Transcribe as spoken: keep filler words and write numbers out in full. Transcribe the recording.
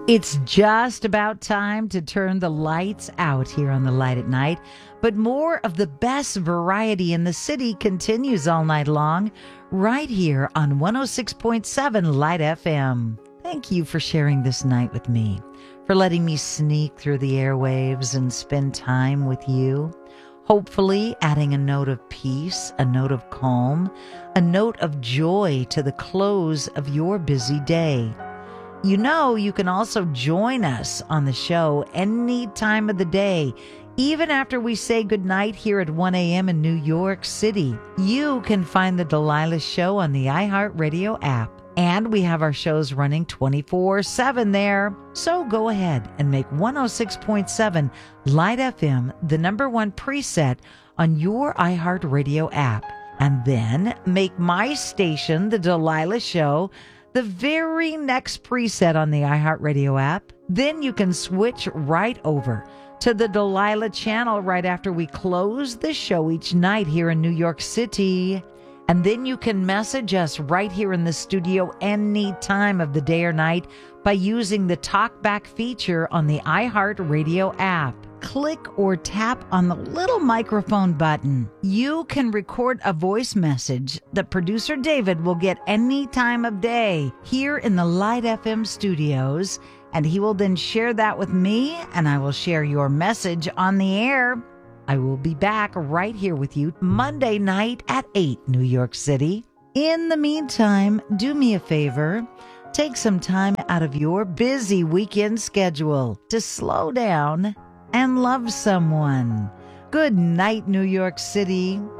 It's just about time to turn the lights out here on the Light at Night, but more of the best variety in the city continues all night long, right here on one oh six point seven Light F M. Thank you for sharing this night with me, for letting me sneak through the airwaves and spend time with you. Hopefully adding a note of peace, a note of calm, a note of joy to the close of your busy day. You know, you can also join us on the show any time of the day, even after we say goodnight here at one a.m. in New York City. You can find The Delilah Show on the iHeartRadio app, and we have our shows running twenty-four seven there. So go ahead and make one oh six point seven Light F M the number one preset on your iHeartRadio app, and then make my station, The Delilah Show, the very next preset on the iHeartRadio app. Then you can switch right over to the Delilah channel right after we close the show each night here in New York City. And then you can message us right here in the studio any time of the day or night by using the TalkBack feature on the iHeartRadio app. Click or tap on the little microphone button. You can record a voice message that producer David will get any time of day here in the Light F M studios, and he will then share that with me, and I will share your message on the air. I will be back right here with you Monday night at eight, New York City. In the meantime, do me a favor. Take some time out of your busy weekend schedule to slow down and love someone. Good night, New York City.